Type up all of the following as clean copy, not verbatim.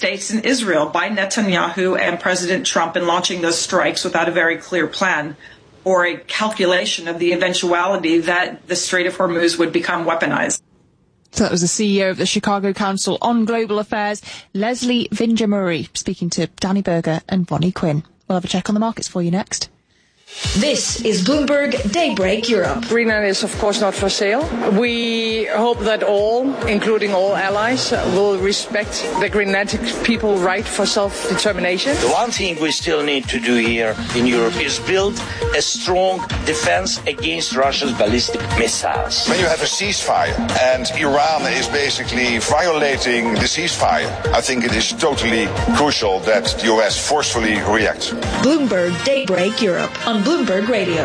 States and Israel by Netanyahu and President Trump in launching those strikes without a very clear plan or a calculation of the eventuality that the Strait of Hormuz would become weaponized. So that was the CEO of the Chicago Council on Global Affairs, Leslie Vinger-Murray, speaking to Danny Berger and Bonnie Quinn. We'll have a check on the markets for you next. This is Bloomberg Daybreak Europe. Greenland is, of course, not for sale. We hope that all, including all allies, will respect the Greenlandic people's right for self-determination. The one thing we still need to do here in Europe is build a strong defense against Russia's ballistic missiles. When you have a ceasefire and Iran is basically violating the ceasefire, I think it is totally crucial that the US forcefully reacts. Bloomberg Daybreak Europe on Bloomberg Radio.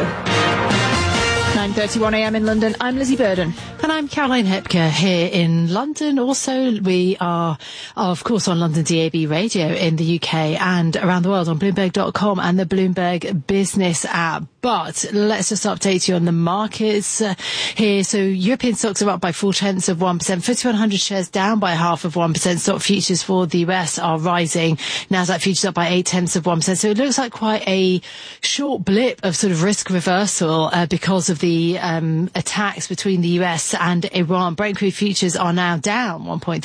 9:31 a.m. in London. I'm Lizzie Burden. And I'm Caroline Hepker here in London. Also, we are, of course, on London DAB radio in the UK and around the world on Bloomberg.com and the Bloomberg Business app. But let's just update you on the markets here. So European stocks are up by 0.4%. FTSE 100 shares down by 0.5%. Stock futures for the US are rising. Nasdaq futures up by 0.8%. So it looks like quite a short blip of sort of risk reversal because of the attacks between the US and Iran. Brent crude futures are now down 1.3%,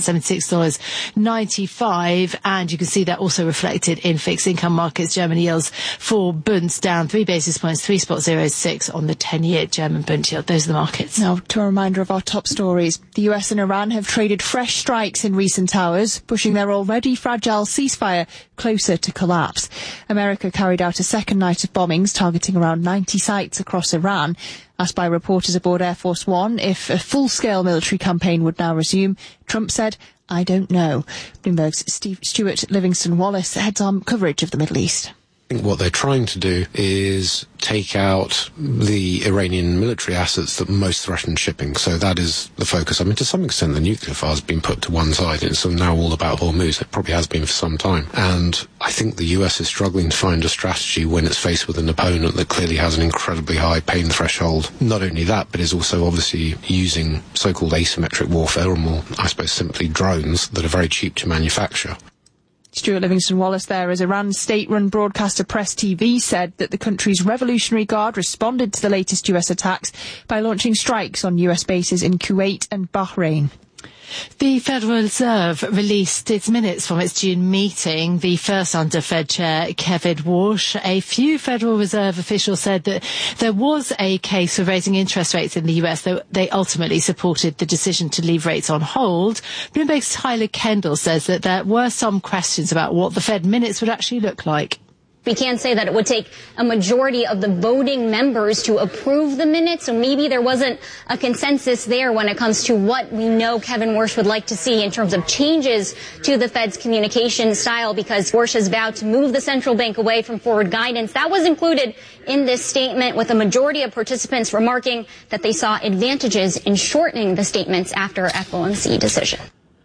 $76.95. And you can see that also reflected in fixed income markets. German yields for Bunds down 3 basis points, 3.06 on the 10-year German Bund yield. Those are the markets. Now, to a reminder of our top stories. The US and Iran have traded fresh strikes in recent hours, pushing their already fragile ceasefire closer to collapse. America carried out a second night of bombings targeting around 90 sites across Iran. Asked by reporters aboard Air Force One if a full-scale military campaign would now resume, Trump said, "I don't know." Bloomberg's Stuart Livingston-Wallace heads on coverage of the Middle East. I think what they're trying to do is take out the Iranian military assets that most threaten shipping. So that is the focus. I mean, to some extent, the nuclear file has been put to one side. It's now all about Hormuz. It probably has been for some time. And I think the US is struggling to find a strategy when it's faced with an opponent that clearly has an incredibly high pain threshold. Not only that, but is also obviously using so-called asymmetric warfare, or more, I suppose, simply drones that are very cheap to manufacture. Stuart Livingston-Wallace there, as Iran's state-run broadcaster Press TV said that the country's Revolutionary Guard responded to the latest US attacks by launching strikes on US bases in Kuwait and Bahrain. The Federal Reserve released its minutes from its June meeting, the first under Fed Chair Kevin Warsh. A few Federal Reserve officials said that there was a case for raising interest rates in the US, though they ultimately supported the decision to leave rates on hold. Bloomberg's Tyler Kendall says that there were some questions about what the Fed minutes would actually look like. We can say that it would take a majority of the voting members to approve the minutes, so maybe there wasn't a consensus there when it comes to what we know Kevin Warsh would like to see in terms of changes to the Fed's communication style, because Warsh has vowed to move the central bank away from forward guidance. That was included in this statement, with a majority of participants remarking that they saw advantages in shortening the statements after FOMC decision.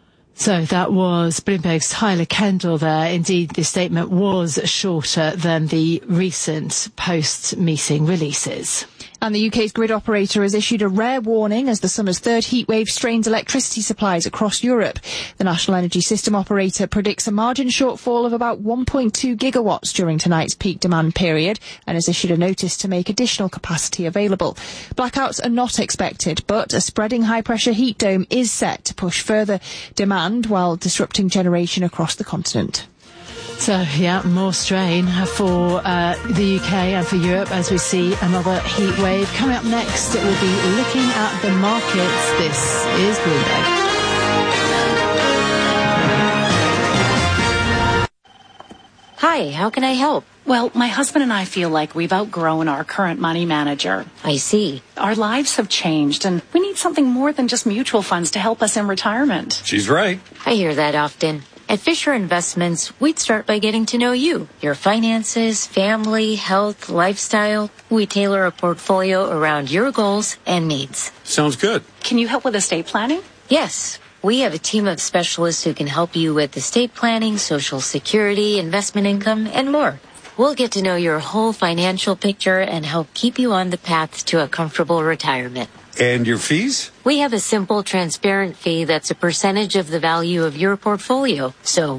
So that was Bloomberg's Tyler Kendall there. Indeed, the statement was shorter than the recent post-meeting releases. And the UK's grid operator has issued a rare warning as the summer's third heatwave strains electricity supplies across Europe. The National Energy System operator predicts a margin shortfall of about 1.2 gigawatts during tonight's peak demand period and has issued a notice to make additional capacity available. Blackouts are not expected, but a spreading high-pressure heat dome is set to push further demand while disrupting generation across the continent. So, yeah, more strain for the UK and for Europe as we see another heat wave. Coming up next, we'll be looking at the markets. This is Bloomberg. Hi, how can I help? Well, my husband and I feel like we've outgrown our current money manager. I see. Our lives have changed, and we need something more than just mutual funds to help us in retirement. She's right. I hear that often. At Fisher Investments, we'd start by getting to know you, your finances, family, health, lifestyle. We tailor a portfolio around your goals and needs. Sounds good. Can you help with estate planning? Yes. We have a team of specialists who can help you with estate planning, Social Security, investment income, and more. We'll get to know your whole financial picture and help keep you on the path to a comfortable retirement. And your fees? We have a simple, transparent fee that's a percentage of the value of your portfolio. So